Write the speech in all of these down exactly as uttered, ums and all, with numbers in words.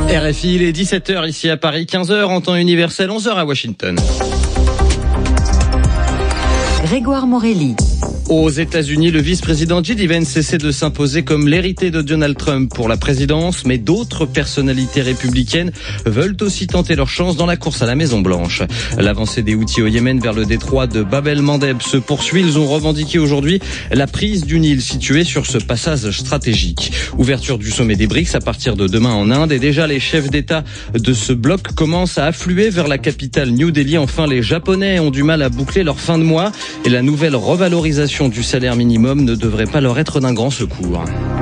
R F I, il est dix-sept heures ici à Paris, quinze heures en temps universel, onze heures à Washington. Grégoire Morelli. Aux États-Unis, le vice-président J D Vance essaie de s'imposer comme l'héritier de Donald Trump pour la présidence, mais d'autres personnalités républicaines veulent aussi tenter leur chance dans la course à la Maison-Blanche. L'avancée des Houthis au Yémen vers le détroit de Bab el-Mandeb se poursuit. Ils ont revendiqué aujourd'hui la prise d'une île située sur ce passage stratégique. Ouverture du sommet des BRICS à partir de demain en Inde et déjà les chefs d'État de ce bloc commencent à affluer vers la capitale New Delhi. Enfin, les Japonais ont du mal à boucler leur fin de mois et la nouvelle revalorisation du salaire minimum ne devrait pas leur être d'un grand secours.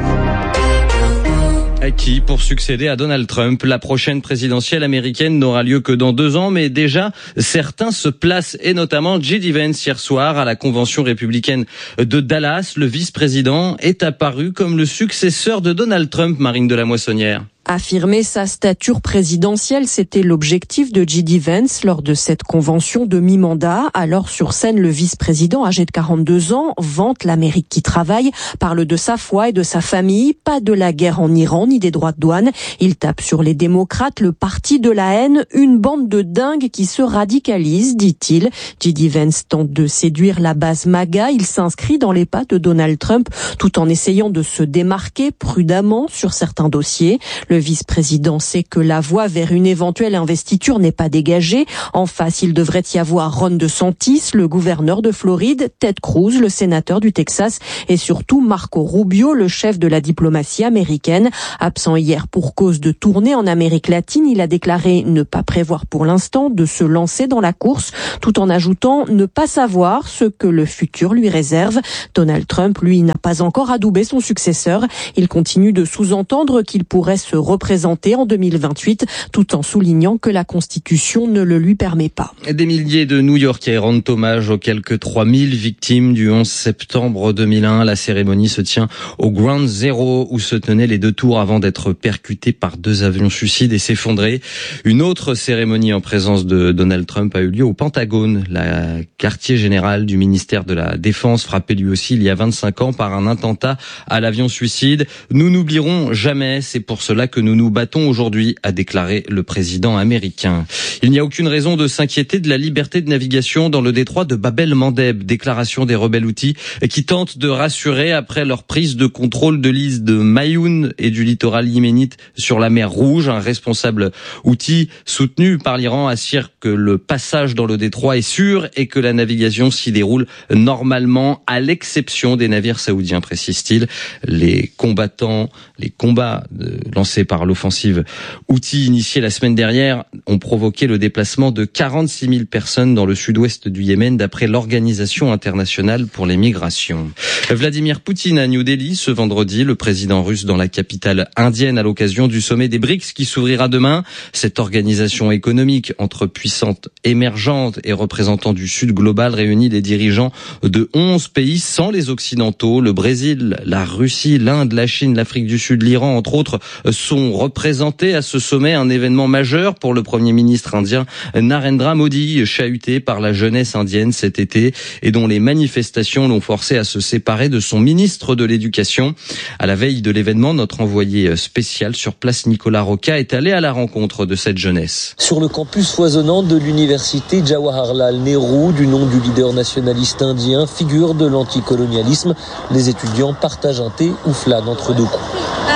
Qui, pour succéder à Donald Trump, la prochaine présidentielle américaine n'aura lieu que dans deux ans, mais déjà, certains se placent, et notamment J D Vance hier soir à la convention républicaine de Dallas. Le vice-président est apparu comme le successeur de Donald Trump, Marine de la Moissonnière. Affirmer sa stature présidentielle, c'était l'objectif de J D Vance lors de cette convention de mi-mandat. Alors sur scène, le vice-président âgé de quarante-deux ans vante l'Amérique qui travaille, parle de sa foi et de sa famille, pas de la guerre en Iran ni des droits de douane. Il tape sur les démocrates, le parti de la haine, une bande de dingues qui se radicalise, dit-il. J D Vance tente de séduire la base MAGA. Il s'inscrit dans les pas de Donald Trump tout en essayant de se démarquer prudemment sur certains dossiers. Le Le vice-président sait que la voie vers une éventuelle investiture n'est pas dégagée. En face, il devrait y avoir Ron DeSantis, le gouverneur de Floride, Ted Cruz, le sénateur du Texas, et surtout Marco Rubio, le chef de la diplomatie américaine. Absent hier pour cause de tournée en Amérique latine, il a déclaré ne pas prévoir pour l'instant de se lancer dans la course, tout en ajoutant ne pas savoir ce que le futur lui réserve. Donald Trump, lui, n'a pas encore adoubé son successeur. Il continue de sous-entendre qu'il pourrait se représenter en deux mille vingt-huit, tout en soulignant que la Constitution ne le lui permet pas. Des milliers de New-Yorkais rendent hommage aux quelques trois mille victimes du onze septembre deux mille un. La cérémonie se tient au Ground Zero, où se tenaient les deux tours avant d'être percutés par deux avions suicides et s'effondrer. Une autre cérémonie en présence de Donald Trump a eu lieu au Pentagone, la quartier général du ministère de la Défense, frappé lui aussi il y a vingt-cinq ans par un attentat à l'avion suicide. Nous n'oublierons jamais, c'est pour cela que nous nous battons aujourd'hui, a déclaré le président américain. Il n'y a aucune raison de s'inquiéter de la liberté de navigation dans le détroit de Bab el-Mandeb. Déclaration des rebelles Houthis qui tentent de rassurer après leur prise de contrôle de l'île de Mayoun et du littoral yéménite sur la mer Rouge. Un responsable Houthi soutenu par l'Iran assure que le passage dans le détroit est sûr et que la navigation s'y déroule normalement, à l'exception des navires saoudiens, précise-t-il. Les combattants, les combats lancés par l'offensive Houthi initiée la semaine dernière ont provoqué le déplacement de quarante-six mille personnes dans le sud-ouest du Yémen, d'après l'Organisation internationale pour les migrations. Vladimir Poutine à New Delhi ce vendredi, le président russe dans la capitale indienne à l'occasion du sommet des BRICS qui s'ouvrira demain. Cette organisation économique entre puissantes émergentes et représentants du Sud global réunit les dirigeants de onze pays sans les Occidentaux. Le Brésil, la Russie, l'Inde, la Chine, l'Afrique du Sud, l'Iran, entre autres, sont représentés à ce sommet, un événement majeur pour le Premier ministre indien Narendra Modi, chahuté par la jeunesse indienne cet été et dont les manifestations l'ont forcé à se séparer de son ministre de l'Éducation. À la veille de l'événement, notre envoyé spécial sur place, Nicolas Roca, est allé à la rencontre de cette jeunesse. Sur le campus foisonnant de l'université Jawaharlal Nehru, du nom du leader nationaliste indien, figure de l'anticolonialisme, les étudiants partagent un thé ou flânent entre deux coups.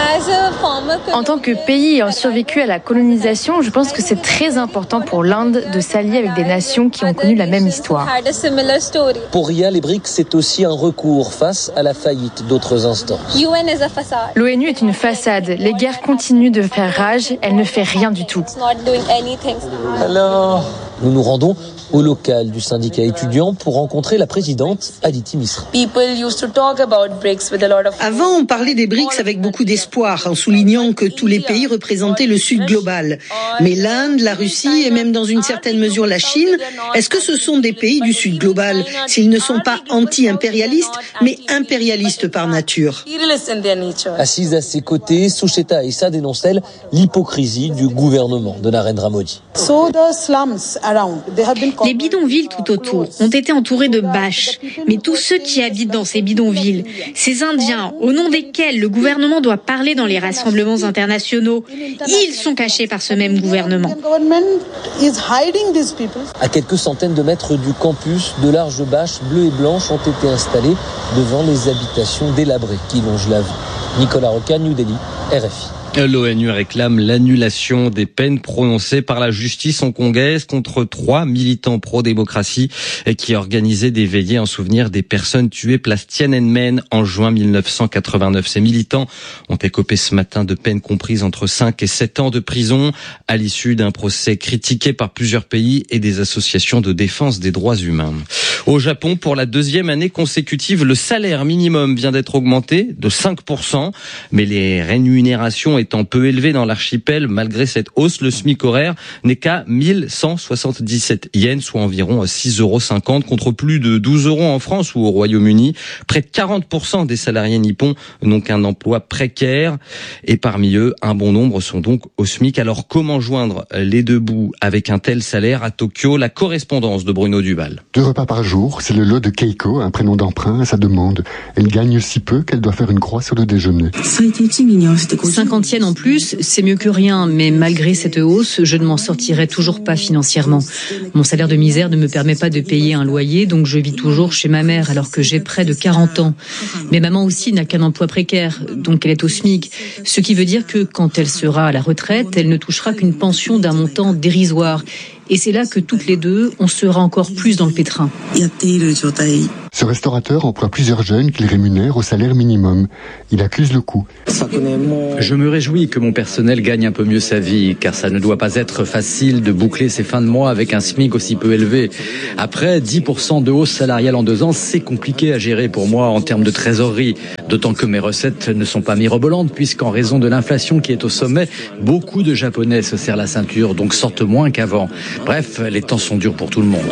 En tant que pays ayant survécu à la colonisation, je pense que c'est très important pour l'Inde de s'allier avec des nations qui ont connu la même histoire. Pour Ria, les BRICS, c'est aussi un recours face à la faillite d'autres instances. L'ONU est une façade. Les guerres continuent de faire rage. Elle ne fait rien du tout. Alors, nous nous rendons au local du syndicat étudiant pour rencontrer la présidente Aditi Misra. Avant, on parlait des BRICS avec beaucoup d'espoir, en soulignant que tous les pays représentaient le Sud global. Mais l'Inde, la Russie et même dans une certaine mesure la Chine, est-ce que ce sont des pays du Sud global, s'ils ne sont pas anti-impérialistes, mais impérialistes par nature? Assise à ses côtés, Sucheta Issa dénonce, elle, l'hypocrisie du gouvernement de Narendra Modi. Les bidonvilles tout autour ont été entourés de bâches. Mais tous ceux qui habitent dans ces bidonvilles, ces Indiens, au nom desquels le gouvernement doit parler dans dans les rassemblements internationaux. Ils sont cachés par ce même gouvernement. À quelques centaines de mètres du campus, de larges bâches bleues et blanches ont été installées devant les habitations délabrées qui longent la vue. Nicolas Roca, New Delhi, R F I. L'ONU réclame l'annulation des peines prononcées par la justice hongkongaise contre trois militants pro-démocratie qui organisaient des veillées en souvenir des personnes tuées place Tiananmen en juin mille neuf cent quatre-vingt-neuf. Ces militants ont écopé ce matin de peines comprises entre cinq et sept ans de prison à l'issue d'un procès critiqué par plusieurs pays et des associations de défense des droits humains. Au Japon, pour la deuxième année consécutive, le salaire minimum vient d'être augmenté de cinq pour cent, mais les rémunérations étant peu élevées dans l'archipel, malgré cette hausse, le SMIC horaire n'est qu'à mille cent soixante-dix-sept yens, soit environ six euros cinquante, contre plus de douze euros en France ou au Royaume-Uni. Près de quarante pour cent des salariés nippons n'ont qu'un emploi précaire, et parmi eux, un bon nombre sont donc au SMIC. Alors comment joindre les deux bouts avec un tel salaire à Tokyo? La correspondance de Bruno Duval. Deux repas par jour, c'est le lot de Keiko, un prénom d'emprunt à sa demande. Elle gagne si peu qu'elle doit faire une croix sur le déjeuner. cinquante yens en plus, c'est mieux que rien, mais malgré cette hausse, je ne m'en sortirai toujours pas financièrement. Mon salaire de misère ne me permet pas de payer un loyer, donc je vis toujours chez ma mère alors que j'ai près de quarante ans. Mais maman aussi n'a qu'un emploi précaire, donc elle est au SMIC. Ce qui veut dire que quand elle sera à la retraite, elle ne touchera qu'une pension d'un montant dérisoire. Et c'est là que toutes les deux, on sera encore plus dans le pétrin. Ce restaurateur emploie plusieurs jeunes qu'il rémunère au salaire minimum. Il accuse le coût. Je me réjouis que mon personnel gagne un peu mieux sa vie, car ça ne doit pas être facile de boucler ses fins de mois avec un SMIC aussi peu élevé. Après, dix pour cent de hausse salariale en deux ans, c'est compliqué à gérer pour moi en termes de trésorerie. D'autant que mes recettes ne sont pas mirobolantes, puisqu'en raison de l'inflation qui est au sommet, beaucoup de Japonais se serrent la ceinture, donc sortent moins qu'avant. Bref, les temps sont durs pour tout le monde.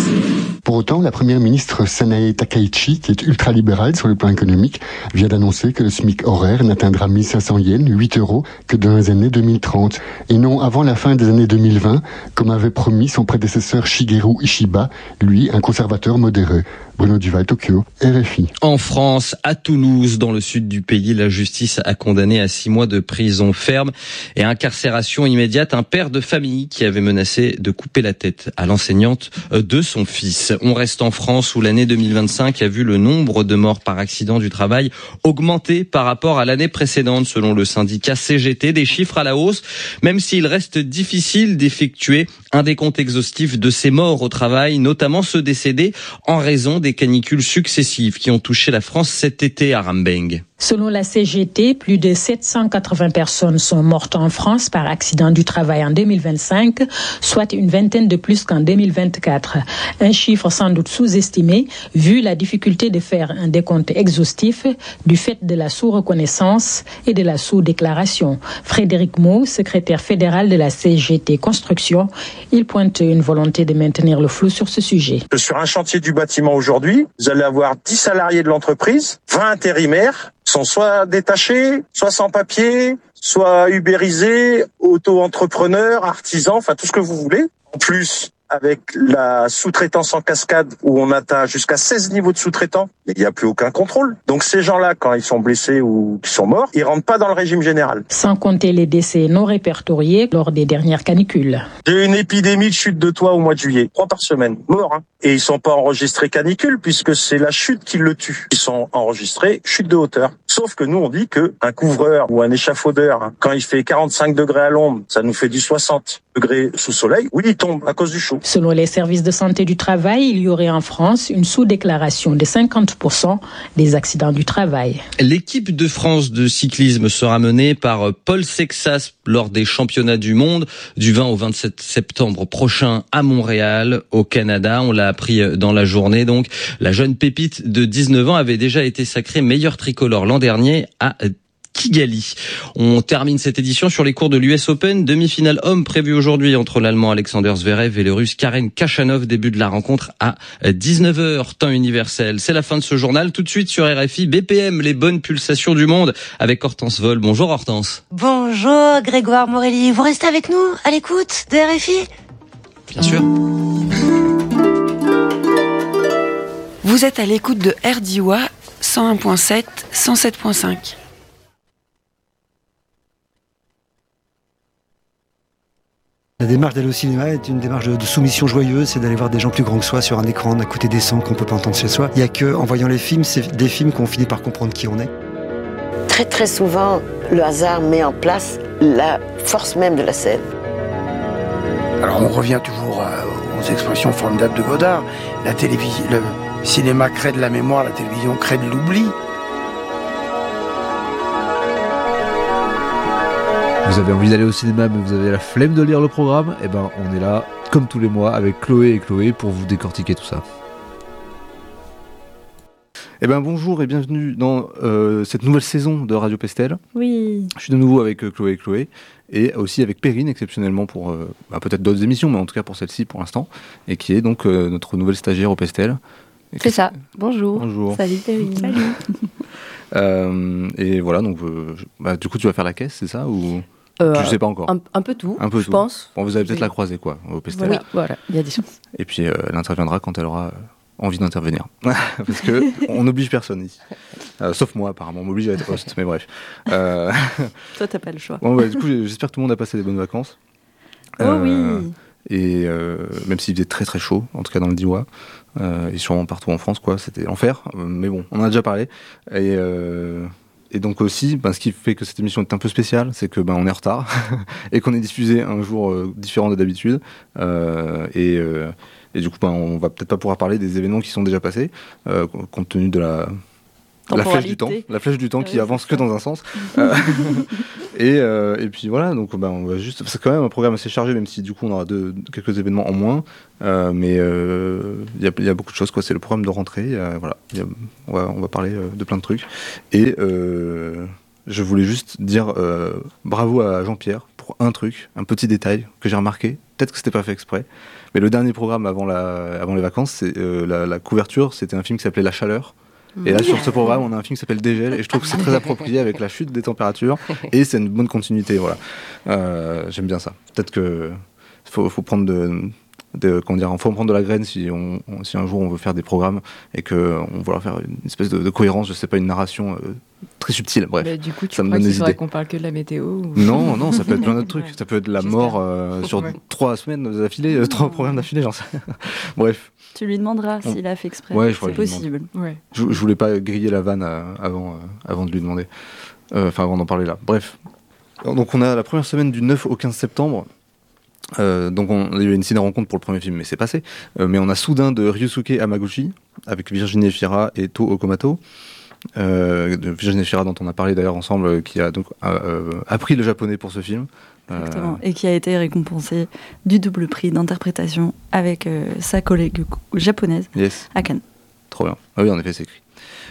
Pour autant, la première ministre Sanae Takaichi, qui est ultra-libérale sur le plan économique, vient d'annoncer que le SMIC horaire n'atteindra mille cinq cents yens, huit euros, que dans les années deux mille trente. Et non avant la fin des années deux mille vingt, comme avait promis son prédécesseur Shigeru Ishiba, lui, un conservateur modéré. Bruno Duval, Tokyo, R F I. En France, à Toulouse, dans le sud du pays, la justice a condamné à six mois de prison ferme et incarcération immédiate un père de famille qui avait menacé de couper la tête à l'enseignante de son fils. On reste en France où l'année deux mille vingt-cinq a vu le nombre de morts par accident du travail augmenter par rapport à l'année précédente, selon le syndicat C G T. Des chiffres à la hausse, même s'il reste difficile d'effectuer un décompte exhaustif de ces morts au travail, notamment ceux décédés en raison des canicules successives qui ont touché la France cet été à Rambeng. Selon la C G T, plus de sept cent quatre-vingts personnes sont mortes en France par accident du travail en deux mille vingt-cinq, soit une vingtaine de plus qu'en deux mille vingt-quatre. Un chiffre sans doute sous-estimé, vu la difficulté de faire un décompte exhaustif du fait de la sous-reconnaissance et de la sous-déclaration. Frédéric Mau, secrétaire fédéral de la C G T Construction, il pointe une volonté de maintenir le flou sur ce sujet. Sur un chantier du bâtiment aujourd'hui, vous allez avoir dix salariés de l'entreprise, vingt intérimaires, sont soit détachés, soit sans papier, soit ubérisés, auto-entrepreneurs, artisans, enfin tout ce que vous voulez. En plus, avec la sous-traitance en cascade où on atteint jusqu'à seize niveaux de sous-traitants, il n'y a plus aucun contrôle. Donc ces gens-là, quand ils sont blessés ou qui sont morts, ils rentrent pas dans le régime général. Sans compter les décès non répertoriés lors des dernières canicules. J'ai eu une épidémie de chute de toit au mois de juillet, trois par semaine, morts. Hein. Et ils sont pas enregistrés canicule puisque c'est la chute qui le tue. Ils sont enregistrés chute de hauteur. Sauf que nous on dit que un couvreur ou un échafaudeur, hein, quand il fait quarante-cinq degrés à l'ombre, ça nous fait du soixante degrés sous soleil. Oui, il tombe à cause du chaud. Selon les services de santé du travail, il y aurait en France une sous-déclaration de cinquante pour cent des accidents du travail. L'équipe de France de cyclisme sera menée par Paul Sexas lors des championnats du monde du vingt au vingt-sept septembre prochain à Montréal, au Canada. On l'a appris dans la journée. Donc, la jeune pépite de dix-neuf ans avait déjà été sacrée meilleure tricolore l'an dernier à Kigali. On termine cette édition sur les cours de l'U S Open. Demi-finale homme prévue aujourd'hui entre l'Allemand Alexander Zverev et le Russe Karen Khachanov. Début de la rencontre à dix-neuf heures, temps universel. C'est la fin de ce journal. Tout de suite sur R F I, B P M, les bonnes pulsations du monde, avec Hortense Vol. Bonjour Hortense. Bonjour Grégoire Morelli. Vous restez avec nous à l'écoute de R F I ? Bien sûr. Vous êtes à l'écoute de R D I W A cent un virgule sept, cent sept virgule cinq. démarche d'aller au cinéma est une démarche de, de soumission joyeuse, c'est d'aller voir des gens plus grands que soi sur un écran, d'écouter des sons qu'on peut pas entendre chez soi. Il y a que en voyant les films, c'est des films qu'on finit par comprendre qui on est. Très très souvent, le hasard met en place la force même de la scène. Alors on revient toujours aux expressions formidables de Godard. La télévision, le cinéma crée de la mémoire, la télévision crée de l'oubli. Vous avez envie d'aller au cinéma mais vous avez la flemme de lire le programme, et ben on est là comme tous les mois avec Chloé et Chloé pour vous décortiquer tout ça. Eh ben bonjour et bienvenue dans euh, cette nouvelle saison de Radio Pestel. Oui. Je suis de nouveau avec euh, Chloé et Chloé et aussi avec Perrine exceptionnellement pour euh, bah, peut-être d'autres émissions, mais en tout cas pour celle-ci pour l'instant, et qui est donc euh, notre nouvelle stagiaire au Pestel. Et C'est ça. Bonjour. Bonjour. Salut Perrine. Salut. euh, et voilà, donc euh, bah, du coup tu vas faire la caisse, c'est ça ou euh, tu sais pas encore. Un, un peu tout. Un peu je tout. pense. Bon, vous allez peut-être oui. la croiser quoi au Pestel. Voilà, voilà, il y a des chances. Et puis euh, elle interviendra quand elle aura euh, envie d'intervenir. Parce que on n'oblige personne ici. Euh, sauf moi apparemment, on m'oblige à être host, mais bref. Euh... Toi t'as pas le choix. Bon, bah, du coup j'espère que tout le monde a passé des bonnes vacances. Oh euh, oui. Et euh, même s'il faisait très très chaud, en tout cas dans le Diois, euh, et sûrement partout en France, quoi, c'était l'enfer. Euh, mais bon, on en a déjà parlé. Et, euh, et donc aussi, ben, ce qui fait que cette émission est un peu spéciale, c'est que ben, on est en retard et qu'on est diffusé un jour euh, différent de d'habitude. Euh, et, euh, et du coup, ben, on va peut-être pas pouvoir parler des événements qui sont déjà passés, euh, compte tenu de la La flèche du temps, la flèche du temps ah qui oui, avance que dans un sens. euh, et, euh, et puis voilà, donc bah, on va juste. C'est quand même un programme assez chargé, même si du coup on aura deux, quelques événements en moins. Euh, mais il euh, y, y a beaucoup de choses, quoi. C'est le programme de rentrée. Euh, voilà, y a, on, va, on va parler de plein de trucs. Et euh, je voulais juste dire euh, bravo à Jean-Pierre pour un truc, un petit détail que j'ai remarqué. Peut-être que c'était pas fait exprès. Mais le dernier programme avant, la, avant les vacances, c'est, euh, la, la couverture, c'était un film qui s'appelait La Chaleur. Et là, sur ce programme, on a un film qui s'appelle Dégel, et je trouve que c'est très approprié avec la chute des températures, et c'est une bonne continuité, voilà. Euh, j'aime bien ça. Peut-être que faut, faut prendre de, de, comment dire, faut prendre de la graine si, on, on, si un jour on veut faire des programmes et que on veut leur faire une espèce de, de cohérence, je sais pas, une narration euh, très subtile. Bref, bah, du coup, tu ça crois me donne qu'il des faudrait idées. qu'on parle que de la météo ou... Non, non, ça peut être plein d'autres trucs. Ouais. Ça peut être la J'espère. mort euh, sur ouais. trois semaines d'affilée, euh, trois programmes d'affilée, j'en sais. Bref. Tu lui demanderas s'il a fait exprès. Ouais, je c'est possible. Ouais. Je, je voulais pas griller la vanne euh, avant, euh, avant de lui demander. Enfin, euh, avant d'en parler là. Bref. Donc, on a la première semaine du neuf au quinze septembre. Euh, donc, on, il y a eu une ciné rencontre pour le premier film, mais c'est passé. Euh, mais on a Soudain de Ryusuke Hamaguchi, avec Virginie Efira et To Okumato. Euh, de Virginie Efira, dont on a parlé d'ailleurs ensemble, qui a donc euh, appris le japonais pour ce film. Exactement. Et qui a été récompensé du double prix d'interprétation avec euh, sa collègue japonaise yes. à Cannes. Trop bien. Ah oui, en effet, c'est écrit.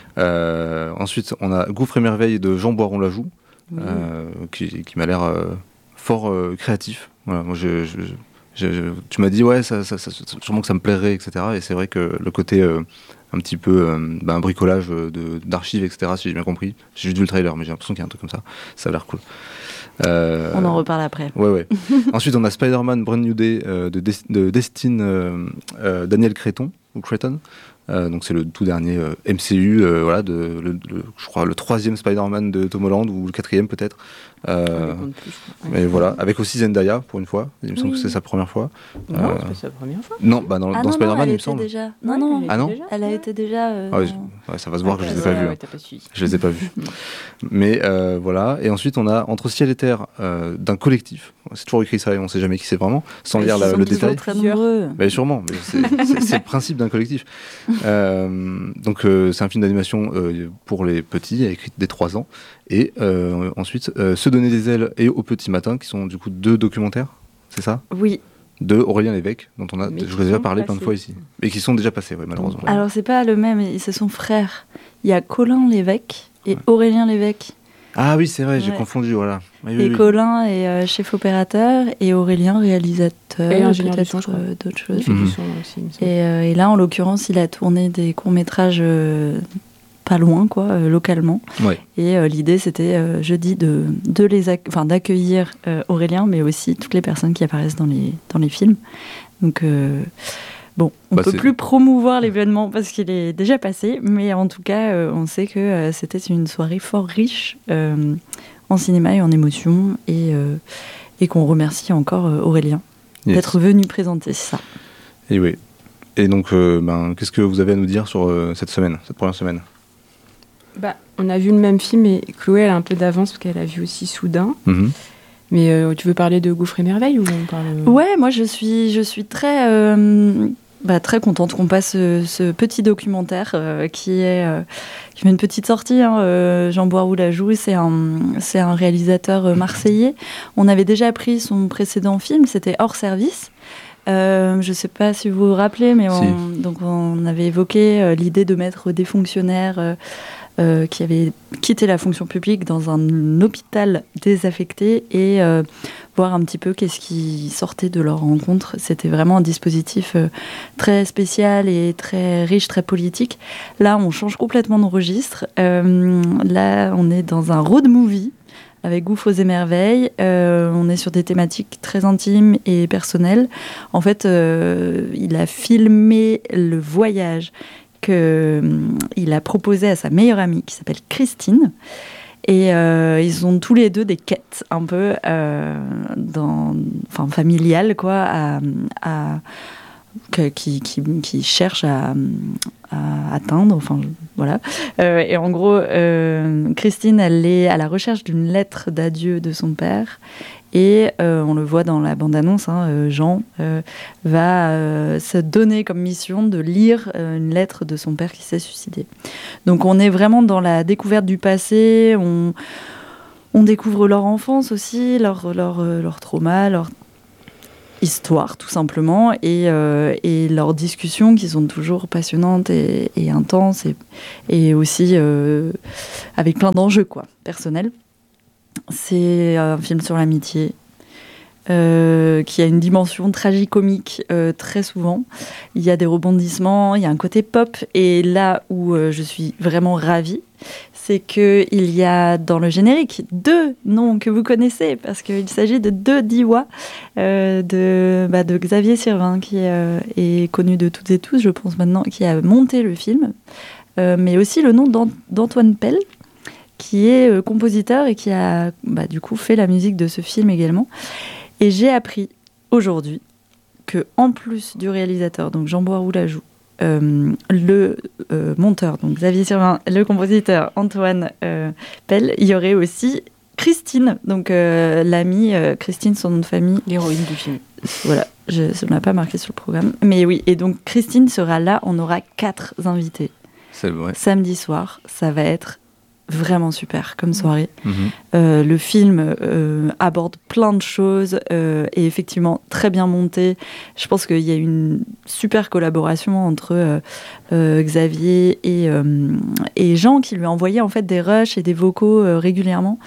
Euh, ensuite, on a Gouffre et Merveille de Jean Boiron-Lajoux, oui. euh, qui, qui m'a l'air euh, fort euh, créatif. Voilà, moi, je, je, je, je, tu m'as dit, ouais, ça, ça, ça, sûrement que ça me plairait, et cetera. Et c'est vrai que le côté euh, un petit peu euh, bah, un bricolage de, d'archives, et cetera, si j'ai bien compris. J'ai juste vu le trailer, mais j'ai l'impression qu'il y a un truc comme ça. Ça a l'air cool. Euh, on en reparle après. Ouais, ouais. Ensuite, on a Spider-Man Brand New Day euh, de, Des- de Destin euh, euh, Daniel Cretton, ou Cretton. Euh, donc c'est le tout dernier euh, M C U, euh, voilà, de, le, le, je crois le troisième Spider-Man de Tom Holland, ou le quatrième peut-être. Euh, plus, mais voilà, avec aussi Zendaya pour une fois. Il me semble oui. que c'est sa première fois. Non, euh, c'est pas sa première fois. Non, bah dans, ah, dans non, Spider-Man, non, il me était semble. Déjà... Non, non, ah non, elle a été déjà. Euh, ah ouais, ouais, ça va se voir ah, que je les ai pas vus. Ouais, hein. Je les ai pas vus. Mais euh, voilà. Et ensuite, on a Entre ciel et terre euh, d'un collectif. C'est toujours écrit ça et on sait jamais qui c'est vraiment, sans mais lire la, le détail. Très nombreux. Mais sûrement. Mais c'est, c'est, c'est le principe d'un collectif. Euh, donc euh, c'est un film d'animation euh, pour les petits, écrit dès trois ans. Et euh, ensuite, euh, Se donner des ailes et Au petit matin, qui sont du coup deux documentaires, c'est ça ? Oui. De Aurélien Lévesque, dont on a, je vous ai déjà parlé passés. plein de fois ici. Et qui sont déjà passés, ouais, malheureusement. Alors c'est pas le même, c'est son frère. Il y a Colin Lévesque et ouais. Aurélien Lévesque. Ah oui, c'est vrai, j'ai ouais. confondu, voilà. Oui, oui, et oui. Colin est euh, chef opérateur et Aurélien réalisateur, et ingénieur du son, euh, d'autres choses. Il fait du son aussi. Et, euh, et là, en l'occurrence, il a tourné des courts-métrages euh, pas loin, quoi, euh, localement. Ouais. Et euh, l'idée, c'était euh, jeudi de, de les acc- enfin, d'accueillir euh, Aurélien, mais aussi toutes les personnes qui apparaissent dans les, dans les films. Donc... Euh, Bon, on ne bah peut c'est... plus promouvoir l'événement parce qu'il est déjà passé, mais en tout cas, euh, on sait que euh, c'était une soirée fort riche euh, en cinéma et en émotions, et, euh, et qu'on remercie encore euh, Aurélien yes. d'être venu présenter ça. Et oui. Et donc, euh, ben, qu'est-ce que vous avez à nous dire sur euh, cette semaine, cette première semaine ? Bah, on a vu le même film et Chloé, elle a un peu d'avance parce qu'elle a vu aussi Soudain. Mm-hmm. Mais euh, tu veux parler de Gouffre et Merveille ou on parle... Ouais, moi je suis, je suis très, euh, bah, très contente qu'on passe ce, ce petit documentaire euh, qui est euh, qui fait une petite sortie. Hein, euh, Jean Boiroux-Lajoux, c'est un, c'est un réalisateur marseillais. On avait déjà pris son précédent film, c'était Hors Service. Euh, je ne sais pas si vous vous rappelez, mais on, si. donc on avait évoqué euh, l'idée de mettre des fonctionnaires euh, euh, qui avaient quitté la fonction publique dans un hôpital désaffecté et euh, voir un petit peu qu'est-ce qui sortait de leur rencontre. C'était vraiment un dispositif euh, très spécial et très riche, très politique. Là, on change complètement de registre. Euh, là, on est dans un road movie avec Gouffres et Merveilles. Euh, on est sur des thématiques très intimes et personnelles. En fait, euh, il a filmé le voyage qu'il euh, a proposé à sa meilleure amie, qui s'appelle Christine. Et euh, ils ont tous les deux des quêtes un peu euh, dans, enfin, familiales, quoi, à... à Que, qui, qui, qui cherche à, à atteindre, enfin voilà. Euh, et en gros, euh, Christine, elle est à la recherche d'une lettre d'adieu de son père, et euh, on le voit dans la bande-annonce, hein, euh, Jean euh, va euh, se donner comme mission de lire euh, une lettre de son père qui s'est suicidé. Donc on est vraiment dans la découverte du passé, on, on découvre leur enfance aussi, leur, leur, leur trauma, leur histoire tout simplement, et, euh, et leurs discussions qui sont toujours passionnantes et, et intenses et, et aussi euh, avec plein d'enjeux quoi, personnels. C'est un film sur l'amitié euh, qui a une dimension tragicomique euh, très souvent. Il y a des rebondissements, il y a un côté pop, et là où euh, je suis vraiment ravie, c'est qu'il y a dans le générique deux noms que vous connaissez, parce qu'il s'agit de deux Diois, euh, de, bah, de Xavier Sirvin, qui euh, est connu de toutes et tous, je pense maintenant, qui a monté le film, euh, mais aussi le nom d'Ant- d'Antoine Pell, qui est euh, compositeur et qui a bah, du coup fait la musique de ce film également. Et j'ai appris aujourd'hui que, en plus du réalisateur, donc Jean Boiroux-Lajoux, Euh, le euh, monteur, donc Xavier Sirvin, le compositeur Antoine euh, Pell, il y aurait aussi Christine, donc euh, l'amie euh, Christine, son nom de famille. L'héroïne du film. Voilà, je, ça ne l'a pas marqué sur le programme. Mais oui, et donc Christine sera là, on aura quatre invités. C'est vrai. Samedi soir, ça va être vraiment super comme soirée. Mmh. Euh, le film euh, aborde plein de choses euh, et effectivement très bien monté. Je pense qu'il y a une super collaboration entre euh, euh, Xavier et, euh, et Jean, qui lui a envoyé en fait des rushs et des vocaux euh, régulièrement.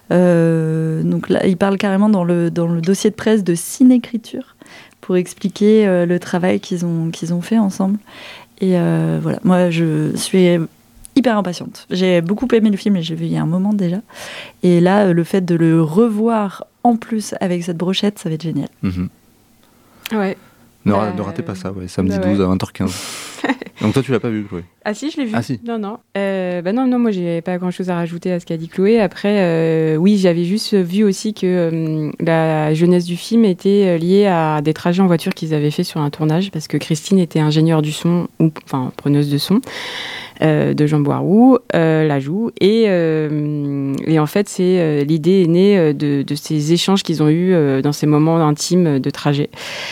Euh, donc là, il parle carrément dans le, dans le dossier de presse de cinécriture pour expliquer euh, le travail qu'ils ont, qu'ils ont fait ensemble. Et euh, voilà, moi je suis hyper impatiente. J'ai beaucoup aimé le film et j'ai vu il y a un moment déjà. Et là, le fait de le revoir en plus avec cette brochette, ça va être génial. Mmh. Ouais. Ne, bah, ra- ne ratez pas ça, ouais. Samedi bah ouais. douze à vingt heures quinze. Donc toi, tu l'as pas vu, Chloé ? Ah si, je l'ai vu. Ah si. Non, non. Euh, bah non, non, moi, j'ai pas grand-chose à rajouter à ce qu'a dit Chloé. Après, euh, oui, j'avais juste vu aussi que euh, la jeunesse du film était liée à des trajets en voiture qu'ils avaient fait sur un tournage, parce que Christine était ingénieure du son, ou enfin preneuse de son, euh, de Jean Boiroux, euh, Lajoux, et, euh, et en fait, c'est euh, l'idée est née de, de ces échanges qu'ils ont eus euh, dans ces moments intimes de trajet.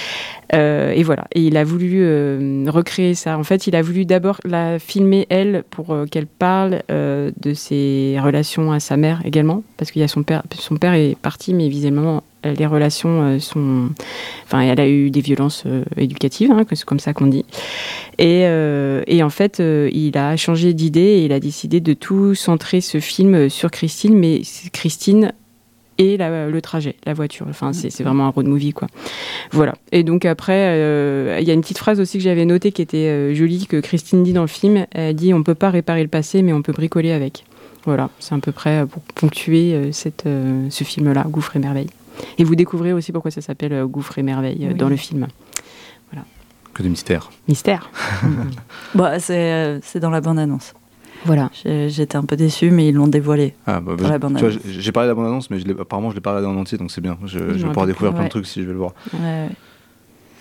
Euh, et voilà, et il a voulu euh, recréer ça. En fait, il a voulu d'abord la filmer, elle, pour euh, qu'elle parle euh, de ses relations à sa mère également, parce qu'il y a son père, son père est parti, mais visiblement, les relations euh, sont... Enfin, elle a eu des violences euh, éducatives, hein, c'est comme ça qu'on dit. Et, euh, et en fait, euh, il a changé d'idée et il a décidé de tout centrer ce film sur Christine, mais Christine... et la, le trajet, la voiture. Enfin, c'est, c'est vraiment un road movie, quoi. Voilà. Et donc après, il euh, y a une petite phrase aussi que j'avais notée qui était euh, jolie, que Christine dit dans le film. Elle dit « On peut pas réparer le passé, mais on peut bricoler avec ». Voilà, c'est à peu près pour ponctuer euh, cette, euh, ce film-là, Gouffre et Merveille. Et vous découvrez aussi pourquoi ça s'appelle euh, Gouffre et Merveille euh, oui. dans le film. Voilà. Que de mystère. Mystère. Bon, c'est, euh, c'est dans la bande-annonce. Voilà. J'ai, j'étais un peu déçue, mais ils l'ont dévoilé. Ah, bah, bah, tu vois, j'ai, j'ai parlé de la bande-annonce, mais je l'ai, apparemment, je ne l'ai pas regardé en entier, donc c'est bien. Je, je vais pouvoir découvrir plein ouais. de trucs si je vais le voir. Ouais, ouais.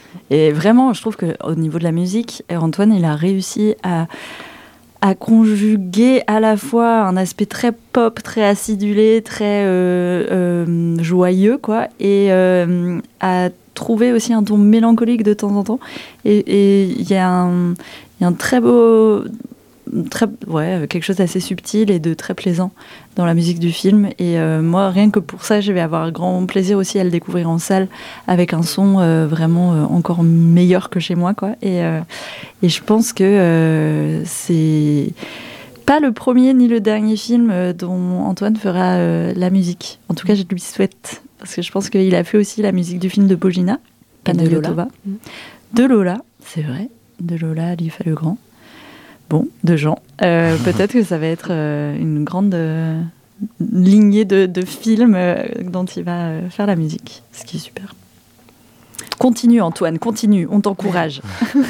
Et vraiment, je trouve qu'au niveau de la musique, Antoine, il a réussi à, à conjuguer à la fois un aspect très pop, très acidulé, très euh, euh, joyeux, quoi, et euh, à trouver aussi un ton mélancolique de temps en temps. Et il y, y a un très beau... Très, ouais, quelque chose d'assez subtil et de très plaisant dans la musique du film. Et euh, moi, rien que pour ça, je vais avoir grand plaisir aussi à le découvrir en salle avec un son euh, vraiment euh, encore meilleur que chez moi, quoi. Et, euh, et je pense que euh, c'est pas le premier ni le dernier film euh, dont Antoine fera euh, la musique. En tout cas, je lui souhaite, parce que je pense qu'il a fait aussi la musique du film de Bojina, Panayotova, de, de Lola, c'est vrai, de Lola, Alifa le Grand. Bon, de gens. Euh, peut-être que ça va être euh, une grande euh, lignée de, de films euh, dont il va euh, faire la musique, ce qui est super. Continue Antoine, continue, on t'encourage.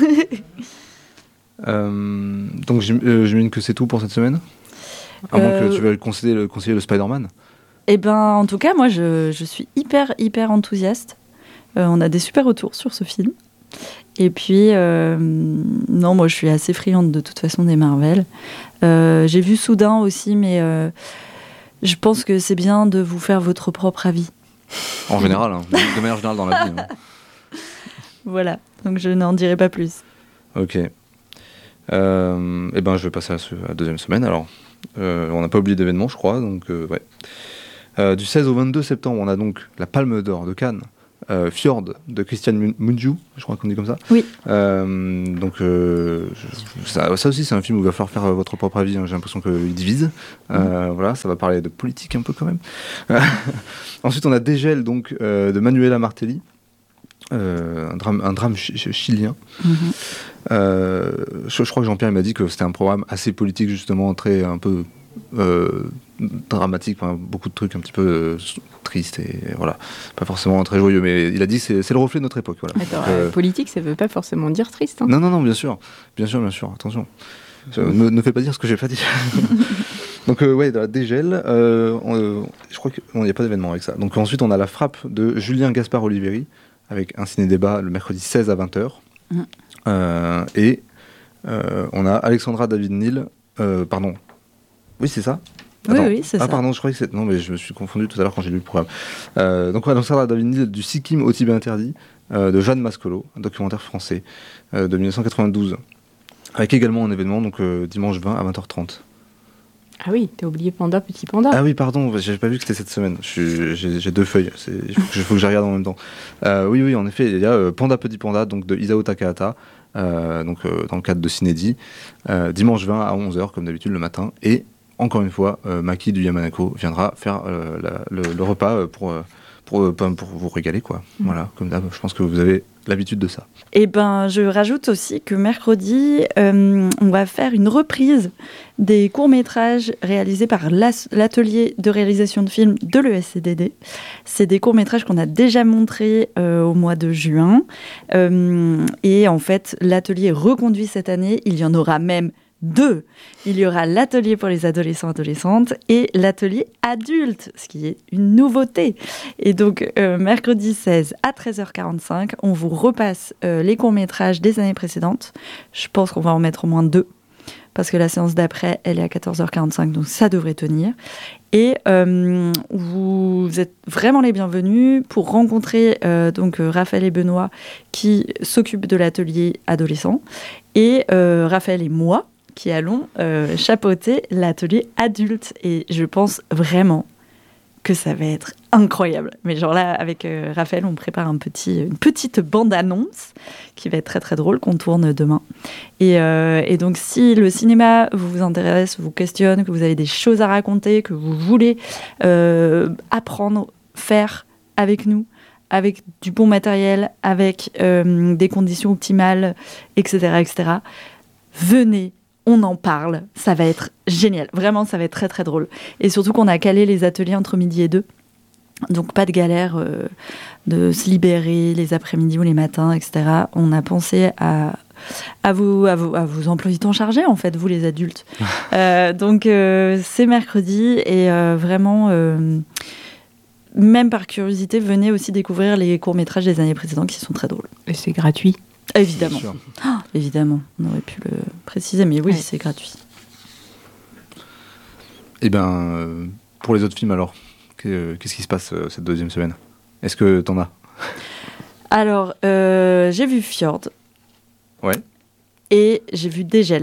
euh, donc j'imagine que c'est tout pour cette semaine ? À moins euh... que tu veuilles conseiller le, conseiller le Spider-Man ? Eh ben, en tout cas, moi, je, je suis hyper, hyper enthousiaste. Euh, on a des super retours sur ce film. Et puis, euh, non, moi je suis assez friande de toute façon des Marvel. Euh, j'ai vu Soudain aussi, mais euh, je pense que c'est bien de vous faire votre propre avis. En général, hein, de manière générale dans la vie. Hein. Voilà, donc je n'en dirai pas plus. Ok. Euh, et ben, je vais passer à, ce, à la deuxième semaine. Alors, euh, on n'a pas oublié d'événements, je crois. Donc, euh, ouais. Euh, du seize au vingt-deux septembre, on a donc la Palme d'Or de Cannes. Euh, Fjord de Christian Mungiu, je crois qu'on dit comme ça. Oui. Euh, donc euh, ça, ça aussi c'est un film où il va falloir faire votre propre avis. Hein. J'ai l'impression qu'il divise. Euh, mmh. Voilà, ça va parler de politique un peu quand même. Ensuite on a Dégel donc euh, de Manuela Martelli, euh, un drame, un drame ch- ch- chilien. Mmh. Euh, je, je crois que Jean-Pierre m'a dit que c'était un programme assez politique justement, très un peu euh, dramatique, enfin, beaucoup de trucs un petit peu euh, tristes et voilà, pas forcément très joyeux, mais il a dit c'est, c'est le reflet de notre époque. Voilà. Attends, euh, euh, politique, ça veut pas forcément dire triste. Hein. Non, non, non, bien sûr, bien sûr, bien sûr, attention. Je, ne, ne fais pas dire ce que j'ai pas dit. Donc euh, ouais, dans la Dégel, euh, on, je crois qu'il n'y a pas d'événement avec ça. Donc ensuite on a La Frappe de Julien Gaspard Oliveri avec un ciné-débat le mercredi seize à vingt heures. Mm. Euh, et euh, on a Alexandra David-Nil, euh, pardon, oui c'est ça. Attends. Oui, oui, c'est ah, ça. Ah, pardon, je croyais que c'est... Non, mais je me suis confondu tout à l'heure quand j'ai lu le programme. Euh, donc, on a Alexandra David-Nil du Sikkim au Tibet interdit, euh, de Jeanne Mascolo, un documentaire français euh, de dix-neuf cent quatre-vingt-douze, avec également un événement, donc euh, dimanche vingt à vingt heures trente. Ah oui, t'as oublié Panda, Petit Panda. Ah oui, pardon, j'avais pas vu que c'était cette semaine. Je suis, j'ai, j'ai deux feuilles, il faut, faut que je regarde en même temps. Euh, oui, oui, en effet, il y a euh, Panda, Petit Panda, donc de Isao Takahata, euh, donc, euh, dans le cadre de Cinédi, euh, dimanche vingt à onze heures, comme d'habitude, le matin, et encore une fois, euh, Maki du Yamanako viendra faire euh, la, le, le repas pour, pour, pour, pour vous régaler, quoi. Mmh. Voilà, comme d'hab, je pense que vous avez l'habitude de ça. Et ben, je rajoute aussi que mercredi, euh, on va faire une reprise des courts-métrages réalisés par l'as- l'atelier de réalisation de films de l'E S C D D. C'est des courts-métrages qu'on a déjà montrés euh, au mois de juin. Euh, et en fait, l'atelier est reconduit cette année. Il y en aura même deux. Il y aura l'atelier pour les adolescents et adolescentes et l'atelier adulte, ce qui est une nouveauté. Et donc, euh, mercredi seize à treize heures quarante-cinq, on vous repasse euh, les courts-métrages des années précédentes. Je pense qu'on va en mettre au moins deux, parce que la séance d'après, elle est à quatorze heures quarante-cinq, donc ça devrait tenir. Et euh, vous êtes vraiment les bienvenus pour rencontrer euh, donc, Raphaël et Benoît, qui s'occupent de l'atelier adolescent, et euh, Raphaël et moi, qui allons euh, chapeauter l'atelier adulte. Et je pense vraiment que ça va être incroyable. Mais genre là, avec euh, Raphaël, on prépare un petit, une petite bande-annonce qui va être très très drôle, qu'on tourne demain. Et, euh, et donc, si le cinéma vous intéresse, vous questionne, que vous avez des choses à raconter, que vous voulez euh, apprendre, faire avec nous, avec du bon matériel, avec euh, des conditions optimales, et cetera, et cetera, venez, on en parle, ça va être génial. Vraiment, ça va être très très drôle. Et surtout qu'on a calé les ateliers entre midi et deux. Donc pas de galère euh, de se libérer les après-midi ou les matins, et cetera. On a pensé à, à, vous, à, vous, à vos emplois du temps chargés, en fait, vous les adultes. euh, donc euh, c'est mercredi et euh, vraiment... Euh, même par curiosité, venez aussi découvrir les courts-métrages des années précédentes qui sont très drôles. Et c'est gratuit. Évidemment. Oh, évidemment, on aurait pu le préciser, mais oui, ouais. c'est gratuit. Et bien, euh, pour les autres films alors, qu'est-ce qui se passe euh, cette deuxième semaine ? Est-ce que t'en as ? Alors, euh, j'ai vu Fjord. Ouais. Et j'ai vu Dégel.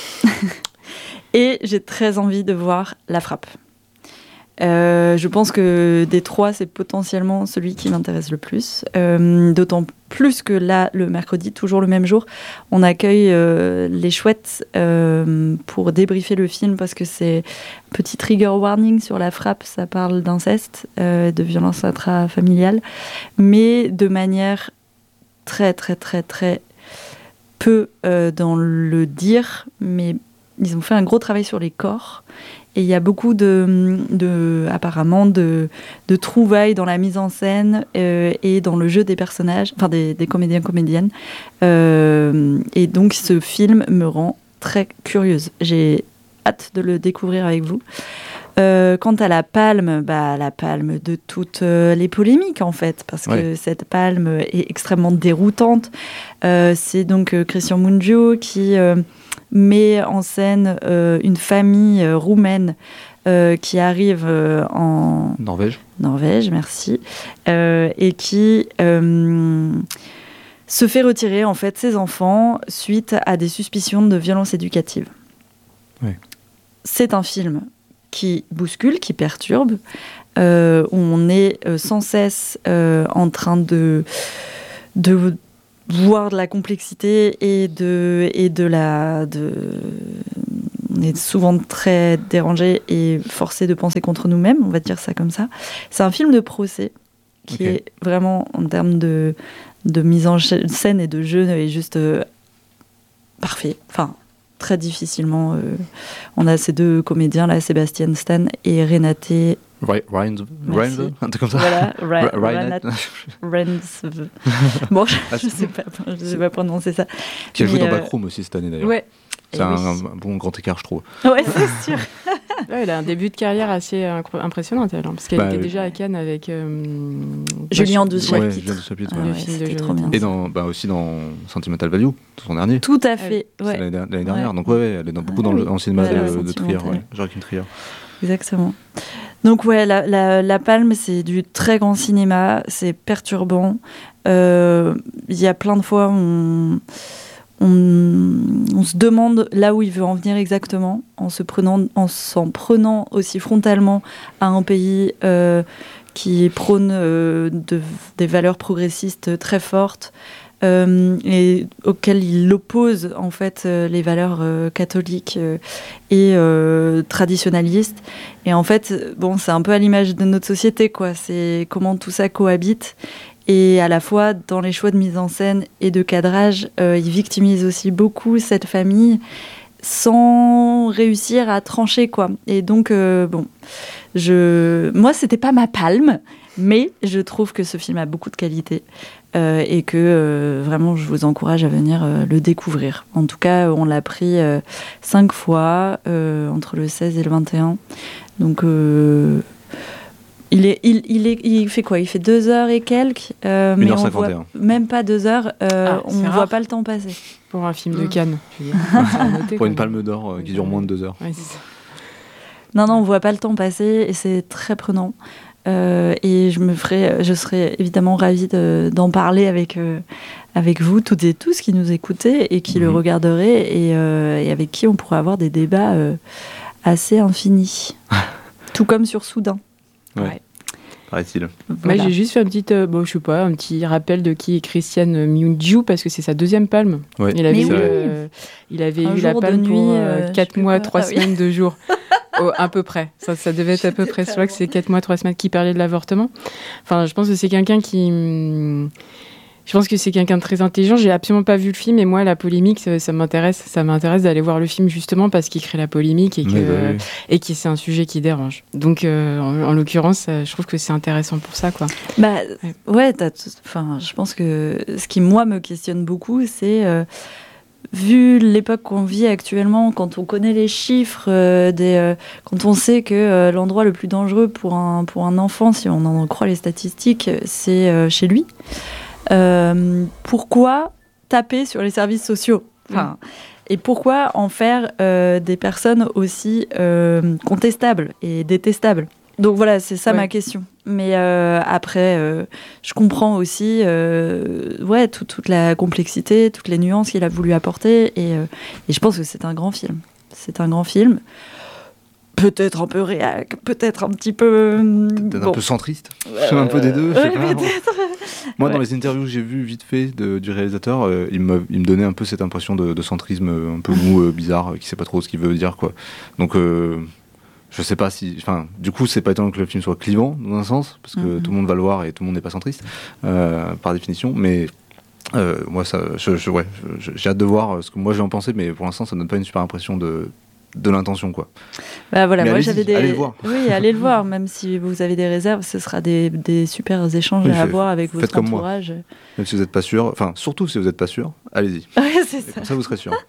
Et j'ai très envie de voir La Frappe. Euh, je pense que des trois, c'est potentiellement celui qui m'intéresse le plus. Euh, d'autant plus que là, le mercredi, toujours le même jour, on accueille euh, les Chouettes euh, pour débriefer le film parce que c'est petit trigger warning sur La Frappe. Ça parle d'inceste, euh, de violence intrafamiliale, mais de manière très, très, très, très peu euh, dans le dire, mais ils ont fait un gros travail sur les corps. Et il y a beaucoup de, de apparemment, de, de trouvailles dans la mise en scène euh, et dans le jeu des personnages, enfin des, des comédiens, comédiennes. Euh, et donc, ce film me rend très curieuse. J'ai hâte de le découvrir avec vous. Euh, quant à la palme, bah, la palme de toutes euh, les polémiques, en fait, parce ouais. que cette palme est extrêmement déroutante. Euh, c'est donc euh, Christian Mungiu qui... Euh, met en scène euh, une famille euh, roumaine euh, qui arrive euh, en... Norvège. Norvège, merci. Euh, et qui euh, se fait retirer, en fait, ses enfants suite à des suspicions de violence éducative. Oui. C'est un film qui bouscule, qui perturbe, euh, où on est euh, sans cesse euh, en train de... de voir de la complexité et de, et de la... De... On est souvent très dérangé et forcé de penser contre nous-mêmes, on va dire ça comme ça. C'est un film de procès qui okay. est vraiment, en termes de, de mise en scène et de jeu, est juste euh, parfait. Enfin, très difficilement. Euh, on a ces deux comédiens, là, Sébastien Stan et Renate... Ryan, Ryan, un truc comme ça. Voilà, Ryan. Bon, je ne sais pas, je sais pas prononcer ça. Qui a joué dans Backroom aussi cette année d'ailleurs. Ouais. C'est un, oui. un bon grand écart, je trouve. Ouais, c'est sûr. Ouais, il a un début de carrière assez impressionnant, elle, parce qu'elle bah, était oui. déjà à Cannes avec euh, Julien de Chapitre. Ouais, Julien de Chapitre. Ah, ouais. ouais, c'était trop bien. Et dans, bah, aussi dans Sentimental Value, son dernier. Tout à fait. Ouais. Ouais. C'est l'année, l'année dernière, ouais. donc ouais, ouais, elle est dans, beaucoup ah, dans oui. le en cinéma ouais, de, de Trier, ouais. Joachim Trier. Exactement. Donc ouais, la, la, la Palme, c'est du très grand cinéma, c'est perturbant. Il euh, y a plein de fois où on, on, on se demande là où il veut en venir exactement, en se prenant, en s'en prenant aussi frontalement à un pays euh, qui prône euh, de, des valeurs progressistes très fortes. Euh, et auquel il oppose en fait euh, les valeurs euh, catholiques euh, et euh, traditionnalistes. Et en fait, bon, c'est un peu à l'image de notre société, quoi. C'est comment tout ça cohabite. Et à la fois, dans les choix de mise en scène et de cadrage, euh, il victimise aussi beaucoup cette famille sans réussir à trancher, quoi. Et donc, euh, bon, je... moi, c'était pas ma palme, mais je trouve que ce film a beaucoup de qualité. Euh, et que euh, vraiment je vous encourage à venir euh, le découvrir. En tout cas, on l'a pris euh, cinq fois euh, entre le seize et le vingt et un. Donc euh, il, est, il, il, est, il fait quoi ? Il fait deux heures et quelques, euh, mais on voit même pas deux heures, euh, ah, on ne voit pas le temps passer. Pour un film de Cannes. Je veux dire. Noter, pour une palme d'or euh, qui dure moins de deux heures. Ouais, c'est ça. Non, non, on ne voit pas le temps passer et c'est très prenant. Euh, et je me ferai, je serais évidemment ravie de, d'en parler avec, euh, avec vous toutes et tous qui nous écoutez et qui mmh. le regarderaient et, euh, et avec qui on pourrait avoir des débats euh, assez infinis. Tout comme sur Soudain. Ouais. ouais. Paraît-il. Voilà. Moi, j'ai juste fait un petit, euh, bon, je sais pas, un petit rappel de qui est Christian Mungiu parce que c'est sa deuxième palme. Ouais. Il avait, oui. euh, il avait eu la palme nuit, pour euh, quatre mois, trois ah, semaines, oui. deux jours. Oh, à peu près. Ça, ça devait être à peu près. Je crois que c'est quatre mois, trois semaines qui parlait de l'avortement. Enfin, je pense que c'est quelqu'un qui. Je pense que c'est quelqu'un de très intelligent. J'ai absolument pas vu le film, et moi, la polémique, ça, ça m'intéresse. Ça m'intéresse d'aller voir le film justement parce qu'il crée la polémique et que, oui, euh, oui. et que c'est un sujet qui dérange. Donc, euh, en, en l'occurrence, je trouve que c'est intéressant pour ça, quoi. Bah, ouais. Enfin, je pense que ce qui moi me questionne beaucoup, c'est. Euh, vu l'époque qu'on vit actuellement, quand on connaît les chiffres, euh, des, euh, quand on sait que euh, l'endroit le plus dangereux pour un, pour un enfant, si on en croit les statistiques, c'est euh, chez lui, euh, pourquoi taper sur les services sociaux ? Enfin, mmh. Et pourquoi en faire euh, des personnes aussi euh, contestables et détestables ? Donc voilà, c'est ça ouais. ma question. Mais euh, après, euh, je comprends aussi euh, ouais, tout, toute la complexité, toutes les nuances qu'il a voulu apporter. Et, euh, et je pense que c'est un grand film. C'est un grand film. Peut-être un peu réac, peut-être un petit peu... Peut-être bon. un peu centriste. Euh, un peu des deux. Ouais, Moi, ouais. dans les interviews que j'ai vues vite fait de, du réalisateur, euh, il, me, il me donnait un peu cette impression de, de centrisme un peu mou, euh, bizarre, qui sait pas trop ce qu'il veut dire, quoi. Donc... Euh, je sais pas si, enfin, du coup, c'est pas étonnant que le film soit clivant dans un sens, parce que mm-hmm. tout le monde va le voir et tout le monde n'est pas centriste euh, par définition. Mais euh, moi, ça, je, je, ouais, je, j'ai hâte de voir ce que moi je vais en penser, mais pour l'instant, ça donne pas une super impression de de l'intention, quoi. Bah voilà, mais moi j'avais des. Allez le voir. Oui, allez le voir. Même si vous avez des réserves, ce sera des des super échanges oui, à avoir avec votre comme entourage. Moi. Même si vous n'êtes pas sûr, enfin surtout si vous n'êtes pas sûr, allez-y. Ouais, c'est ça. Comme ça, vous serez sûr.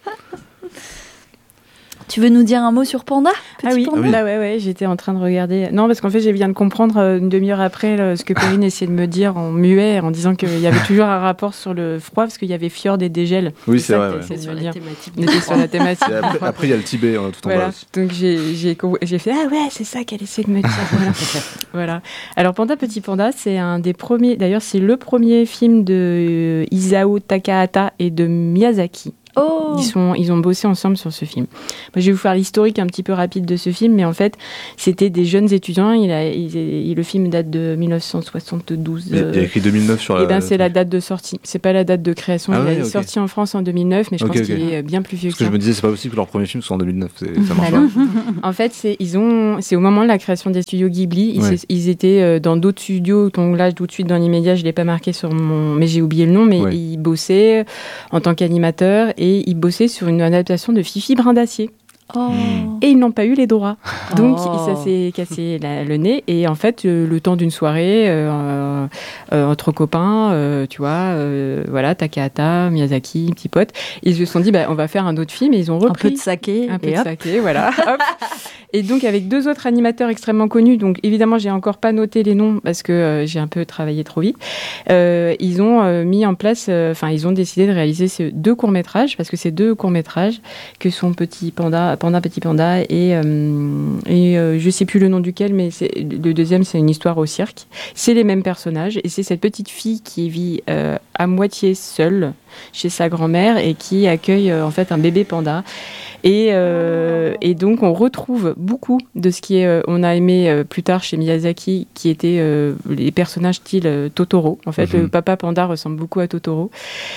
Tu veux nous dire un mot sur Panda ? Ah oui, Panda ah oui. Là, ouais, ouais, j'étais en train de regarder. Non, parce qu'en fait, je viens de comprendre euh, une demi-heure après là, ce que Perrine essayait de me dire en muet, en disant qu'il y avait toujours un rapport sur le froid, parce qu'il y avait fjord et dégel. Oui, c'est, c'est vrai. Ouais. C'est sur la dire. thématique. On était sur la thématique. Après, après, il y a le Tibet, hein, tout en voilà. bas. Donc, j'ai, j'ai, j'ai fait ah ouais, c'est ça qu'elle essayait de me dire. Voilà. Voilà. Alors, Panda Petit Panda, c'est un des premiers. D'ailleurs, c'est le premier film de Isao Takahata et de Miyazaki. Oh. Ils, sont, ils ont bossé ensemble sur ce film. Moi, je vais vous faire l'historique un petit peu rapide de ce film, mais en fait, c'était des jeunes étudiants. Il a, il, il, le film date de mille neuf cent soixante-douze. Il, euh, il a écrit deux mille neuf sur la... Eh ben, c'est la date de sortie. C'est pas la date de création. Ah il ouais, est okay. sorti en France en deux mille neuf, mais je okay, pense okay. qu'il est bien plus vieux Parce que ça. que je me disais, c'est pas possible que leur premier film soit en deux mille neuf. C'est, ça marche pas. En fait, c'est, ils ont, c'est au moment de la création des studios Ghibli. Ils, ouais. ils étaient dans d'autres studios. Donc là, tout de suite, dans l'immédiat, je l'ai pas marqué sur mon... Mais j'ai oublié le nom, mais ouais. ils bossaient en tant qu'animateurs et ils bossaient sur une adaptation de Fifi Brin d'Acier. Oh. Et ils n'ont pas eu les droits. Donc oh. ça s'est cassé la, le nez. Et en fait, euh, le temps d'une soirée, euh, euh, entre copains, euh, tu vois, euh, voilà, Takahata, Miyazaki, petit pote, ils se sont dit, bah, on va faire un autre film. Et ils ont repris. Un peu de saké. Un peu et de hop. saké, voilà. Hop. Et donc, avec deux autres animateurs extrêmement connus, donc évidemment, j'ai encore pas noté les noms parce que euh, j'ai un peu travaillé trop vite. Euh, ils ont euh, mis en place, enfin, euh, ils ont décidé de réaliser ces deux courts-métrages, parce que ces deux courts-métrages, que sont Petit Panda, Panda Petit Panda, et, euh, et euh, je sais plus le nom duquel, mais c'est, le deuxième, c'est une histoire au cirque. C'est les mêmes personnages, et c'est cette petite fille qui vit euh, à moitié seule chez sa grand-mère et qui accueille euh, en fait un bébé panda. Et, euh, et donc, on retrouve beaucoup de ce qui est, euh, on a aimé euh, plus tard chez Miyazaki, qui étaient euh, les personnages style euh, Totoro. En fait, mm-hmm. le papa panda ressemble beaucoup à Totoro.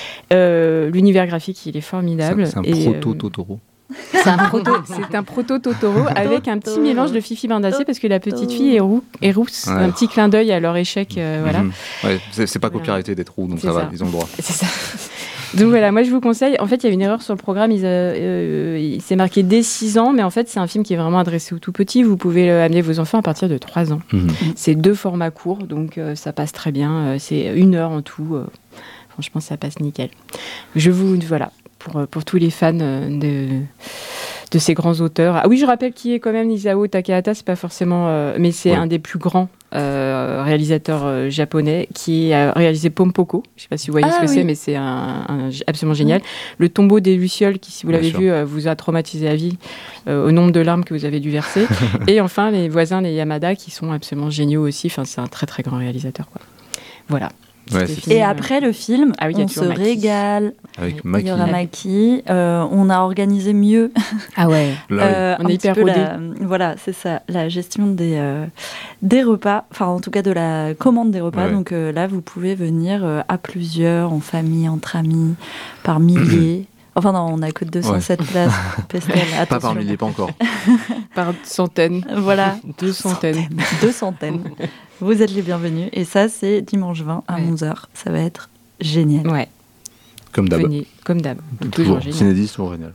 Euh, l'univers graphique, il est formidable. C'est un, c'est un proto-Totoro. C'est un proto, c'est un proto Totoro avec un petit mélange de Fifi Brin d'Acier parce que la petite fille est, roux, est rousse. Ouais. Un petit clin d'œil à leur échec, euh, voilà. Mm-hmm. Ouais, c'est, c'est pas copyrighté d'être roux, donc ça, ça va, ils ont le droit. C'est ça. Donc voilà, moi je vous conseille. En fait, il y avait une erreur sur le programme. Il, euh, il s'est marqué dès six ans, mais en fait, c'est un film qui est vraiment adressé aux tout petits. Vous pouvez euh, amener vos enfants à partir de trois ans. Mm-hmm. C'est deux formats courts, donc euh, ça passe très bien. Euh, c'est une heure en tout. Euh, franchement, ça passe nickel. Je vous voilà. Pour, pour tous les fans de, de ces grands auteurs. Ah oui, je rappelle qui est quand même Isao Takahata, c'est pas forcément... Euh, mais c'est ouais. un des plus grands euh, réalisateurs euh, japonais qui a réalisé Pompoko. Je sais pas si vous voyez ah, ce que oui. c'est, mais c'est un, un, absolument génial. Oui. Le tombeau des Lucioles, qui, si vous Bien l'avez sûr. vu, euh, vous a traumatisé à vie euh, au nombre de larmes que vous avez dû verser. Et enfin, les voisins, les Yamada, qui sont absolument géniaux aussi. Enfin, c'est un très, très grand réalisateur, quoi. Voilà. Ouais, et après le film, ah oui, on se Maki. régale. Avec Maki. Il y aura Maki. Euh, on a organisé mieux. Ah ouais. euh, on est hyper rodé. La, voilà, c'est ça, la gestion des euh, des repas. Enfin, en tout cas de la commande des repas. Ouais. Donc euh, là, vous pouvez venir euh, à plusieurs, en famille, entre amis, par milliers. Enfin non, on n'a que deux cent sept ouais. places. Pestel, pas par milliers, pas encore. Par centaines. Voilà. Deux centaines. centaines. Deux centaines. Vous êtes les bienvenus. Et ça, c'est dimanche vingt à ouais. onze heures. Ça va être génial. Ouais. Comme d'hab. Venez, comme d'hab. Toujours, toujours génial. Cinédis, toujours génial.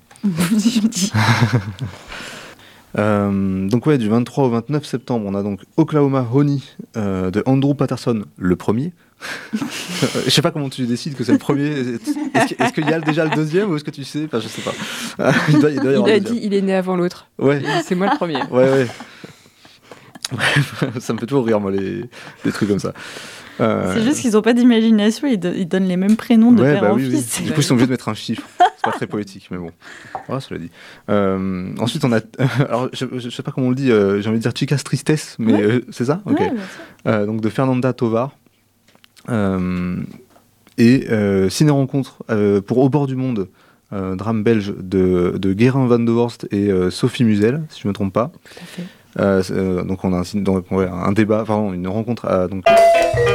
euh, donc ouais, du vingt-trois au vingt-neuf septembre, on a donc Oklahoma Honey euh, de Andrew Patterson, le premier. Je sais pas comment tu décides que c'est le premier. Est-ce, est-ce qu'il y a déjà le deuxième ou est-ce que tu sais? Enfin, je sais pas. Il, doit, il, doit y il a dit il est né avant l'autre. Ouais. C'est moi le premier. Ouais, ouais. Ça me fait toujours rire, moi, les, les trucs comme ça. Euh... C'est juste qu'ils n'ont pas d'imagination, ils, do- ils donnent les mêmes prénoms de ouais, père bah en oui, fils. Oui. Du coup, ils sont obligés de mettre un chiffre. C'est pas très poétique, mais bon. Voilà, cela dit. Euh, ensuite, on a. Alors, je, je sais pas comment on le dit, euh, j'ai envie de dire Chicas Tristes, mais ouais. euh, c'est ça? Ok. Ouais, euh, donc, de Fernanda Tovar. Euh, et euh, Ciné Rencontre euh, pour Au bord du monde, euh, drame belge de, de Guérin Van de Horst et euh, Sophie Musel, si je me trompe pas. Tout à fait. Euh, euh, donc on a un, donc, ouais, un débat, pardon, une rencontre à, donc